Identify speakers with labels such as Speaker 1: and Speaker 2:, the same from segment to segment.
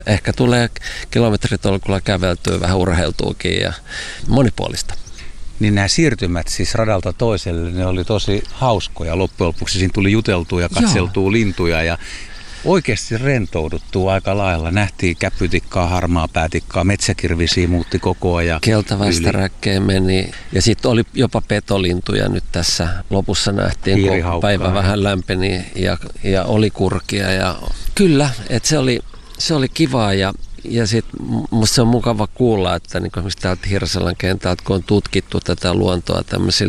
Speaker 1: Ehkä tulee kilometritolkulla käveltyä, vähän urheiltuukin ja monipuolista.
Speaker 2: Niin nämä siirtymät siis radalta toiselle, ne oli tosi hauskoja loppujen lopuksi. Siinä tuli juteltua ja katseltua lintuja ja oikeasti rentouduttuu aika lailla. Nähtiin käpytikkaa, harmaa päätikkaa, metsäkirvisiä muutti koko ajan.
Speaker 1: Keltavästäräkkejä meni ja sitten oli jopa petolintuja nyt tässä lopussa nähtiin, kun päivä vähän lämpeni ja oli kurkia. Ja kyllä, että se oli kivaa ja sitten musta se on mukava kuulla, että niin esimerkiksi täältä Hirsallan kentältä, kun on tutkittu tätä luontoa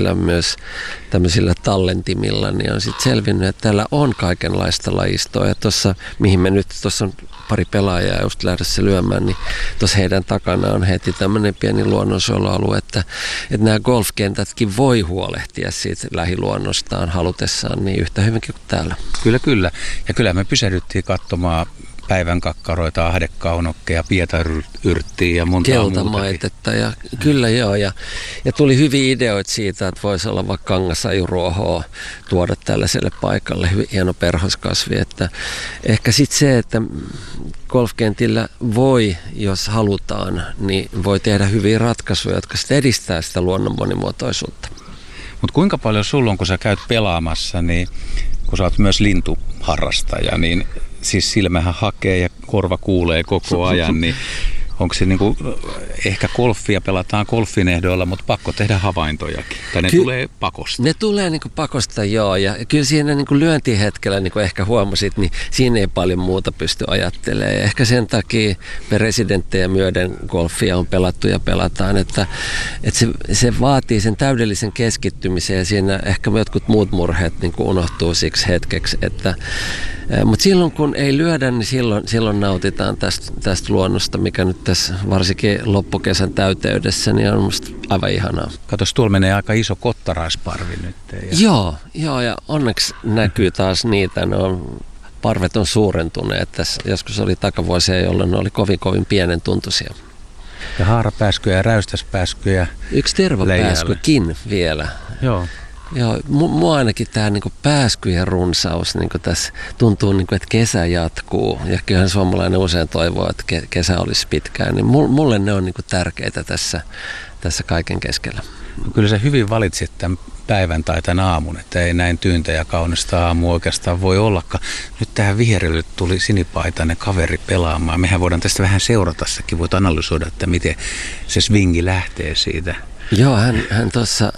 Speaker 1: tämmöisillä tallentimilla, niin on sitten selvinnyt, että täällä on kaikenlaista lajistoa. Ja tuossa, mihin me nyt, tuossa on pari pelaajaa just lähdössä lyömään, niin tuossa heidän takana on heti tämmöinen pieni luonnonsuojelualue, että nämä golfkentätkin voi huolehtia siitä lähiluonnostaan halutessaan niin yhtä hyvinkin kuin täällä.
Speaker 2: Kyllä. Ja kyllä me pysähdyttiin katsomaan päivän kakkaroita, ahdekaunokkeja, pietayrttiä ja monta
Speaker 1: keltamaitetta ja kyllä joo. Ja tuli hyviä ideoita siitä, että voisi olla vaikka kangasajuruohoa tuoda tällaiselle paikalle. Hieno perhoskasvi. Että ehkä sitten se, että golfkentillä voi, jos halutaan, niin voi tehdä hyviä ratkaisuja, jotka sitten edistää sitä luonnon monimuotoisuutta.
Speaker 2: Mutta kuinka paljon sulla on, kun sä käyt pelaamassa, niin kun sä oot myös lintuharrastaja, niin siis silmähän hakee ja korva kuulee koko ajan, niin onko se niinku, ehkä golfia pelataan golfin ehdoilla, mutta pakko tehdä havaintojakin? Tai ne tulee pakosta? Ne tulee niinku pakosta, joo. Ja kyllä siinä niinku lyöntihetkellä, niin kuin ehkä huomasit, niin siinä ei paljon muuta pysty ajattelemaan. Ja ehkä sen takia me residenttejä myöden golfia on pelattu ja pelataan, että se vaatii sen täydellisen keskittymisen ja siinä ehkä jotkut muut murheet niinku unohtuu siksi hetkeksi, mutta silloin kun ei lyödä, niin silloin nautitaan tästä luonnosta, mikä nyt tässä varsinkin loppukesän täyteydessä niin on musta aivan ihanaa. Katos, tuolla menee aika iso kottaraisparvi nyt.
Speaker 1: Joo, ja onneksi näkyy taas niitä. Parvet on suurentuneet. Tässä joskus oli takavuosia, jolloin ne oli kovin pienen tuntuisia.
Speaker 2: Ja haarapääskyjä ja räystäspääskyjä.
Speaker 1: Yksi tervapääskykin vielä.
Speaker 2: Joo.
Speaker 1: Joo, mua ainakin tämä niinku pääskyjen runsaus niinku tässä tuntuu, niinku, että kesä jatkuu. Ja kyllähän suomalainen usein toivoo, että kesä olisi pitkään. Niin mulle ne on niinku tärkeitä tässä kaiken keskellä.
Speaker 2: No kyllä sä hyvin valitsit tämän päivän tai tämän aamun, että ei näin tyyntä ja kaunista aamu oikeastaan voi ollakaan. Nyt tähän vihreille tuli sinipaitainen kaveri pelaamaan. Mehän voidaan tästä vähän seuratessakin, voit analysoida, että miten se swingi lähtee siitä.
Speaker 1: Joo, hän tuossa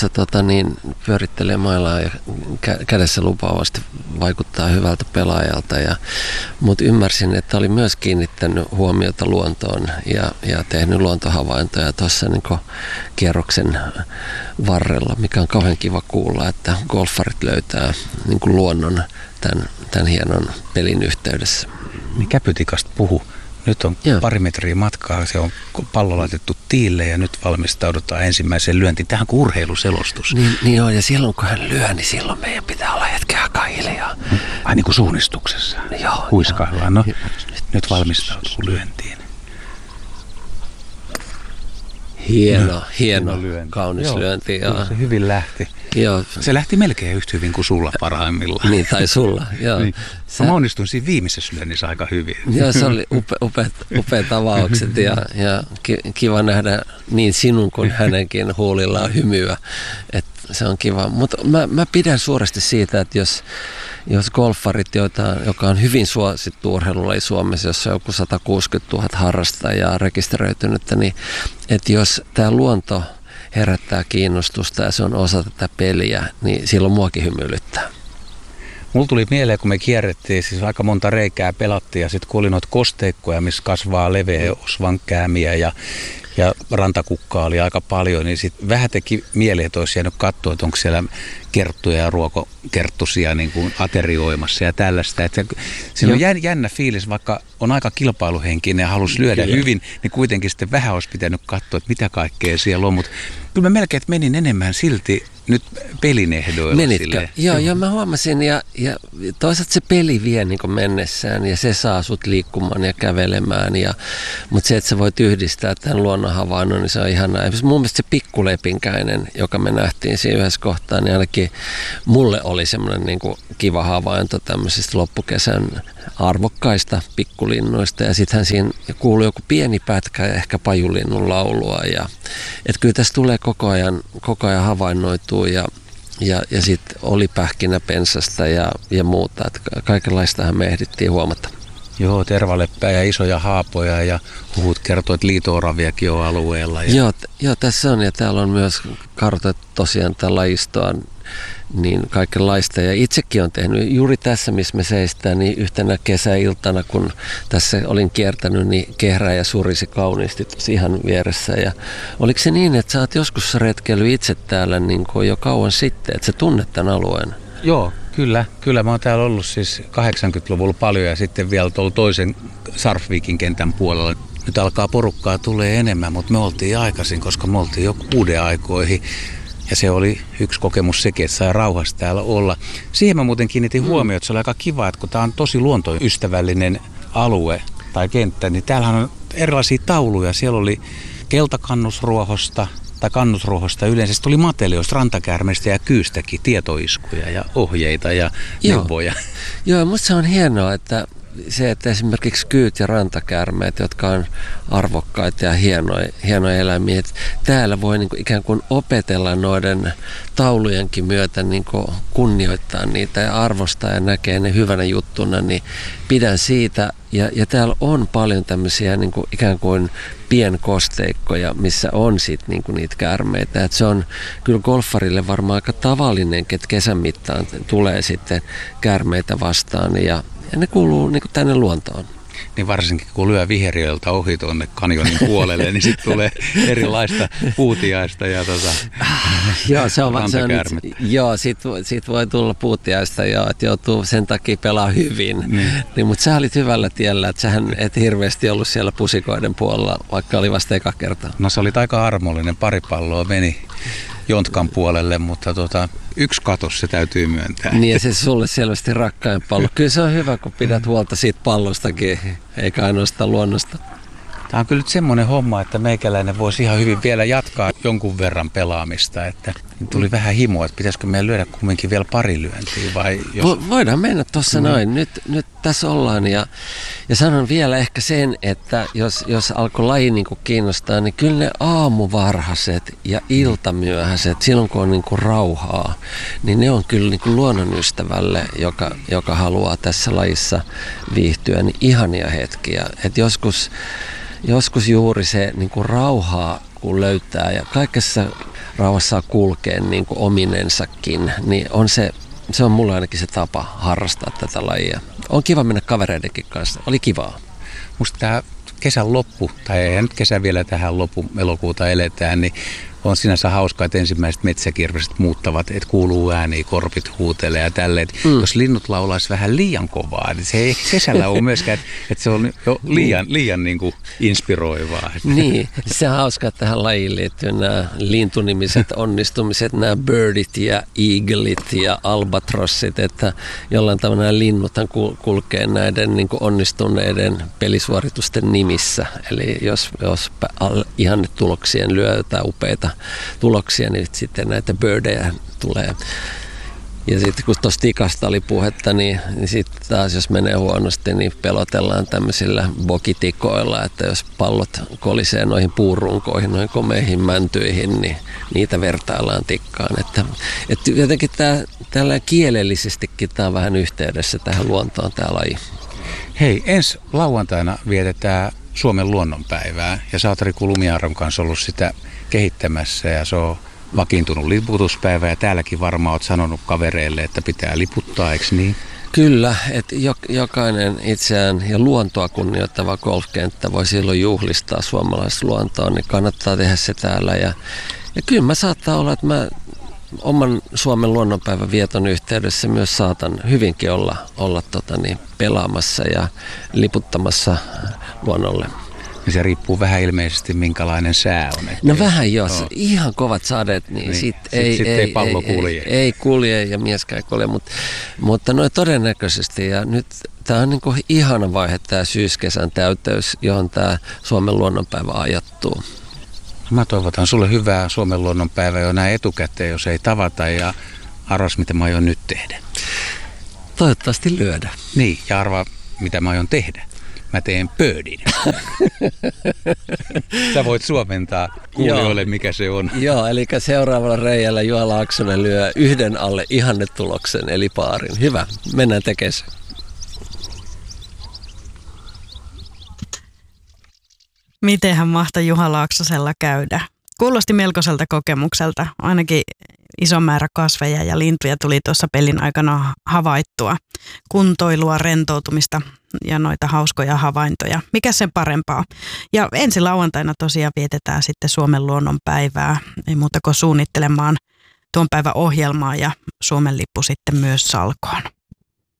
Speaker 1: pyörittelee mailaa ja kädessä lupaavasti vaikuttaa hyvältä pelaajalta. Mutta ymmärsin, että oli myös kiinnittänyt huomiota luontoon ja tehnyt luontohavaintoja tuossa niin kierroksen varrella, mikä on kauhean kiva kuulla, että golfarit löytää niin luonnon tämän hienon pelin yhteydessä.
Speaker 2: Niin käpytikasta puhu. Nyt on pari metriä matkaa, se on pallo laitettu tiille ja nyt valmistaudutaan ensimmäiseen lyöntiin. Tähän on urheiluselostus.
Speaker 1: Niin joo, ja silloin kun hän lyö, niin silloin meidän pitää olla hetken aikaa hiljaa.
Speaker 2: Ai niin kuin suunnistuksessa.
Speaker 1: Joo.
Speaker 2: Huiskaillaan. No, nyt valmistautuu lyöntiin.
Speaker 1: Hieno kaunis lyönti.
Speaker 2: Joo, se hyvin lähti.
Speaker 1: Joo.
Speaker 2: Se lähti melkein yhtä hyvin kuin sulla parhaimmillaan.
Speaker 1: Niin, tai sulla, joo.
Speaker 2: Niin. Mä onnistuin siinä viimeisessä lyönnissä aika hyvin.
Speaker 1: Joo, se oli upeat avaukset ja kiva nähdä niin sinun kuin hänenkin huulillaan hymyä. Että se on kiva. Mutta mä pidän suuresti siitä, että jos golfarit, joka on hyvin suosittu urheilulaji Suomessa, jossa on joku 160 000 harrastajaa rekisteröitynyttä, niin että jos tämä luonto herättää kiinnostusta ja se on osa tätä peliä, niin silloin muakin hymyilyttää.
Speaker 2: Mulla tuli mieleen, kun me kierrettiin, siis aika monta reikää pelattiin ja sitten kun oli noita kosteikkoja, missä kasvaa leveä osvankäämiä ja rantakukkaa oli aika paljon, niin sitten vähän teki mieleen, että olisi jäänyt katsoa, että onko siellä kerttuja ja ruokokerttusia niin kuin aterioimassa ja tällaista. Että siinä on jännä fiilis, vaikka on aika kilpailuhenkinen ja halusi lyödä hyvin, niin kuitenkin sitten vähän olisi pitänyt katsoa, että mitä kaikkea siellä on. Mutta kyllä mä melkein menin enemmän silti nyt pelin ehdoilla.
Speaker 1: Menitkö? Joo, mä huomasin ja toisaalta se peli vie niin kuin mennessään ja se saa sut liikkumaan ja kävelemään. Mutta se, että sä voit yhdistää tämän luonnonhavainnon, niin se on ihanaa. Mun mielestä se pikkulepinkäinen, joka me nähtiin siinä yhdessä kohtaa, niin ainakin mulle oli semmoinen niin kuin kiva havainto tämmöisistä loppukesän arvokkaista pikkulinnuista. Ja sittenhän siinä kuului joku pieni pätkä ja ehkä pajulinnun laulua. Että kyllä tässä tulee koko ajan havainnoituu ja sitten oli pähkinäpensasta ja muuta. Että kaikenlaistahan me ehdittiin huomata.
Speaker 2: Joo, tervaleppää ja isoja haapoja ja huhut kertoo, että liito-oraviakin on alueella.
Speaker 1: Joo, tässä on ja täällä on myös kartoitettu tosiaan tätä lajistoa niin kaikenlaista. Ja itsekin on tehnyt juuri tässä, missä me seistään, niin yhtenä kesäiltana, kun tässä olin kiertänyt, niin kehräjä surisi kauniisti tosi ihan vieressä. Ja oliko se niin, että sä oot joskus retkeillyt itse täällä niin kuin jo kauan sitten, että sä tunnet tämän alueen?
Speaker 2: Joo, kyllä. Mä oon täällä ollut siis 80-luvulla paljon ja sitten vielä tuolla toisen Sarfvikin kentän puolella. Nyt alkaa porukkaa tulee enemmän, mutta me oltiin aikaisin, koska me oltiin jo 6 aikoihin. Ja se oli yksi kokemus sekin, että sai rauhassa täällä olla. Siihen mä muuten kiinnitin huomioon, että se oli aika kiva, että kun tää on tosi luontoystävällinen alue tai kenttä, niin täällähän on erilaisia tauluja. Siellä oli keltakannusruohosta tai kannusruohosta yleensä. Sitten oli matelioista, rantakäärmeistä ja kyystäkin tietoiskuja ja ohjeita ja neuvoja.
Speaker 1: Joo, musta se on hienoa, että esimerkiksi kyyt ja rantakäärmeet, jotka on arvokkaita ja hienoja eläimiä, että täällä voi niin kuin ikään kuin opetella noiden taulujenkin myötä niin kuin kunnioittaa niitä ja arvostaa ja näkee ne hyvänä juttuna, niin pidän siitä. Ja täällä on paljon tämmöisiä niin kuin ikään kuin pienkosteikkoja, missä on sitten niin kuin niitä käärmeitä. Et se on kyllä golfarille varmaan aika tavallinen, että kesän mittaan tulee sitten käärmeitä vastaan ja ne kuuluu niin kuin tänne luontoon.
Speaker 2: Niin varsinkin kun lyö viheriöltä ohi tuonne kanjonin puolelle, niin sitten tulee erilaista puutiaista ja rantakäärmettä.
Speaker 1: Joo, sit voi tulla puutiaista, että joutuu sen takia pelaa hyvin. Niin, mutta sä olit hyvällä tiellä, että sähän et hirveästi ollut siellä pusikoiden puolella, vaikka oli vasta eka kertaa.
Speaker 2: No se oli aika armollinen, 2 palloa meni Jontkan puolelle, mutta yksi katos, se täytyy myöntää.
Speaker 1: Niin ja se sulle selvästi rakkain pallo. Kyllä se on hyvä, kun pidät huolta siitä pallostakin, eikä ainoastaan luonnosta.
Speaker 2: Tämä on kyllä nyt semmoinen homma, että meikäläinen voisi ihan hyvin vielä jatkaa jonkun verran pelaamista. Että tuli vähän himoa, että pitäisikö meidän lyödä kumminkin vielä pari lyöntiä vai jos...
Speaker 1: Voidaan mennä tuossa noin. Nyt tässä ollaan ja sanon vielä ehkä sen, että jos alkoi laji niin kuin kiinnostaa, niin kyllä ne aamuvarhaiset ja iltamyöhäiset, silloin kun on niin kuin rauhaa, niin ne on kyllä niin kuin luonnonystävälle, joka haluaa tässä lajissa viihtyä, niin ihania hetkiä. Että joskus juuri se niin kuin rauhaa, kun löytää ja kaikessa rauhassa saa kulkea niin kuin ominensakin, niin se on mulle ainakin se tapa harrastaa tätä lajia. On kiva mennä kavereidenkin kanssa. Oli kivaa.
Speaker 2: Musta tämä kesän loppu, tai ei nyt kesä vielä tähän loppu, elokuuta eletään, niin on sinänsä hauskaa, että ensimmäiset metsäkirveset muuttavat, että kuuluu ääniä, korpit huutelee ja tälleen. Jos linnut laulaisi vähän liian kovaa, niin se ei kesällä ole myöskään, että se on jo liian niin kuin inspiroivaa.
Speaker 1: Niin, se on hauskaa, että tähän lajiin liittyy nämä lintunimiset onnistumiset, nämä birdit ja eaglet ja albatrossit, että jollain tavalla nämä linnuthan kulkee näiden niin kuin onnistuneiden pelisuoritusten nimissä. Eli jos ihannetuloksien lyö jotain upeita tuloksia, niin sitten näitä birdejä tulee. Ja sitten kun tuosta tikasta oli puhetta, niin sitten taas jos menee huonosti, niin pelotellaan tämmöisillä bokitikoilla, että jos pallot kolisee noihin puurunkoihin, noihin komeihin mäntyihin, niin niitä vertaillaan tikkaan. Että jotenkin tällä kielellisestikin tämä on vähän yhteydessä tähän luontoon tämä laji.
Speaker 2: Hei, ensi lauantaina vietetään Suomen luonnonpäivää ja sä oot Riku Lumijärven kanssa ollut sitä kehittämässä ja se on vakiintunut liputuspäivä ja täälläkin varmaan olet sanonut kavereille, että pitää liputtaa, eikö niin?
Speaker 1: Kyllä, että jokainen itseään ja luontoa kunnioittava golfkenttä voi silloin juhlistaa suomalaista luontoa, niin kannattaa tehdä se täällä. Ja kyllä mä saattaa olla, että mä oman Suomen luonnonpäivän vieton yhteydessä myös saatan hyvinkin olla pelaamassa ja liputtamassa luonnolle.
Speaker 2: niin se riippuu vähän ilmeisesti minkälainen sää on.
Speaker 1: No vähän jos, ihan kovat sadet, niin
Speaker 2: sitten ei pallo kulje.
Speaker 1: Ei kulje ja mieskään ei kulje, mutta noin todennäköisesti. Ja nyt tämä on niin kuin ihana vaihe, tämä syyskesän täyteys, johon tämä Suomen luonnonpäivä ajoittuu.
Speaker 2: Mä toivotan sulle hyvää Suomen luonnonpäivää jo näin etukäteen, jos ei tavata, ja arvas, mitä mä aion nyt tehdä.
Speaker 1: Toivottavasti lyödä.
Speaker 2: Niin, ja arvaa, mitä mä aion tehdä. Mä teen pöydin. Sä voit suomentaa kuulijoille, mikä se on.
Speaker 1: Joo, eli seuraavalla reijällä Juha Laaksonen lyö 1 alle ihannetuloksen, eli paarin. Hyvä, mennään tekemään se.
Speaker 3: Mitenhän mahtoi Juha Laaksosella käydä? Kuulosti melkoiselta kokemukselta. Ainakin iso määrä kasveja ja lintuja tuli tuossa pelin aikana havaittua. Kuntoilua, rentoutumista ja noita hauskoja havaintoja. Mikä sen parempaa? Ja ensi lauantaina tosiaan vietetään sitten Suomen luonnonpäivää. Ei muuta kuin suunnittelemaan tuon päivän ohjelmaa ja Suomen lippu sitten myös salkoon.